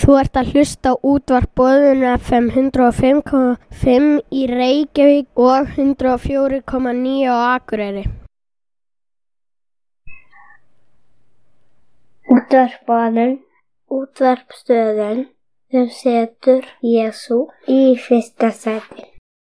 Þú ert að hlusta á útvarp Boðun FM 105,5 í Reykjavík og 104,9 á Akureyri. Útvarp Boðun, útvarpsstöðin sem setur Jesú í fyrsta sæti.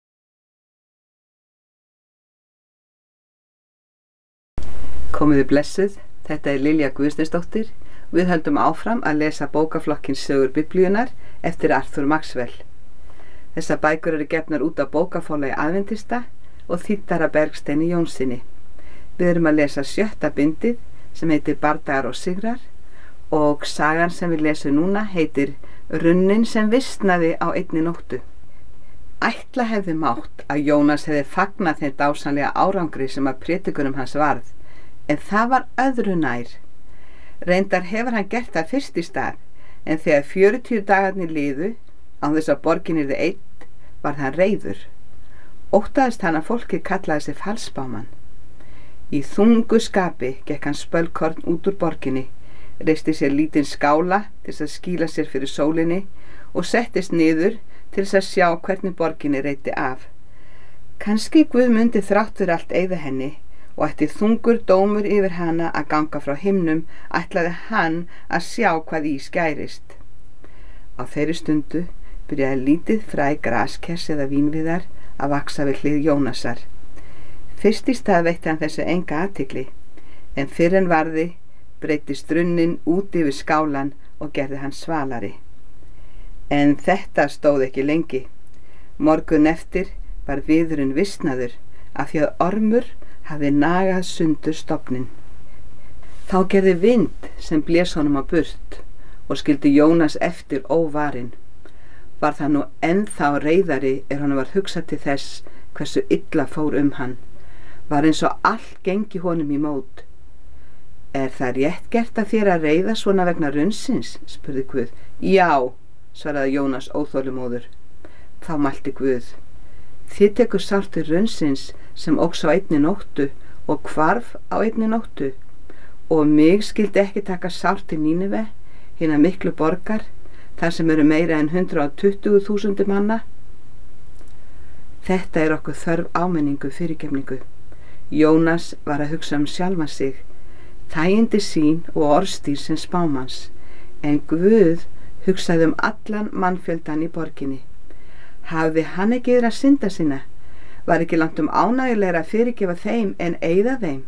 Komiði blessuð, þetta er Lilja Guðsteinsdóttir. Við höldum áfram að lesa bókaflokkins sögur Biblíunnar eftir Arthur Maxwell. Þessar bækur eru gefnar út af bókaforlagi Aðventista og þýddar af Bergsteini Jónssyni. Við erum að lesa 7. bindið sem heitir Bardagar og sigrar og sagan sem við lesum núna heitir Runnin sem visnaði á einni nóttu. Ætla hefði mátt að Jónas hefði fagnað þeim dásamlega árangri sem að prédikunum hans varð, en það var öðru nær. Reyndar hefur hann gert það fyrst í stað, en þegar 40 dagarnir liðu án þess að borgin yrði eydd, varð hann reiður. Óttaðist hann að fólkið kallaði sig falsbámann. Í þungu skapi gekk hann spölkorn út úr borginni, reisti sér lítinn skála til þess að skýla sér fyrir sólinni og settist niður til þess að sjá hvernig borginni reyti af. Kannski Guð mundi þrátt fyrir allt eyða henni, og ætti þungur dómur yfir hana að ganga frá himnum, ætlaði hann að sjá hvað í skærist. Á þeirri stundu byrjaði lítið fræ graskers eða vínviðar að vaksa við hlið Jónasar. Fyrst í stað veitti hann þessu enga athygli, en fyrr en varði breyttist runnin út yfir skálan og gerði hann svalari. En þetta stóð ekki lengi. Morgun eftir var viðurinn visnaður af því að ormur hafði nagað sundur stofninn. Þá gerði vind sem blés honum á burt og skildi Jónas eftir óvarinn. Var það nú ennþá reiðari honum var hugsað til þess hversu illa fór hann. Var eins og allt gengi honum í mót. Er það rétt gert að þér að reiða svona vegna runnsins? Spurði Guð. Já, svaraði Jónas óþolumóður. Þá mælti Guð. Þið tekur sárt til runnsins sem óx á einni nóttu og hvarf á einni nóttu, og mig skildi ekki taka sárt til Nínive, hina miklu borgar, þar sem eru meira en 120.000 manna. Þetta er okkur þörf áminningu fyrirgefningu. Jónas var að hugsa sjálfan sig, þægindi sín og orðstír sem spámanns, en Guð hugsaði allan mannfjöldan í borginni. Hafði hann ekki yfir að synda sína? Var ekki langt ánægjulegra að fyrirgefa þeim en eyða þeim?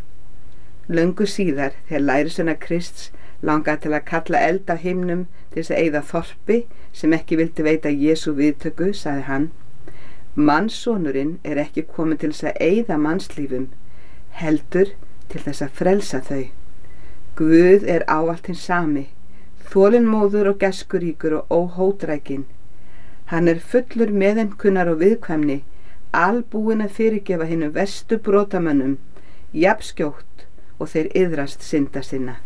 Löngu síðar, þegar lærisveinar Krists langaði til að kalla eld af himnum til þess að eyða þorpi sem ekki vildi veita Jesú viðtöku, sagði hann: Mannssonurinn er ekki kominn til þess að eyða mannslífum, heldur til þess að frelsa þau. Guð er ávallt hinn sami, þolinmóður og gæskuríkur og óhótrækinn. Hann er fullur meðaumkunnar og viðkvæmni, albúinn að fyrirgefa hinum verstu brotamönnum, jafnskjótt og þeir iðrast synda sinna.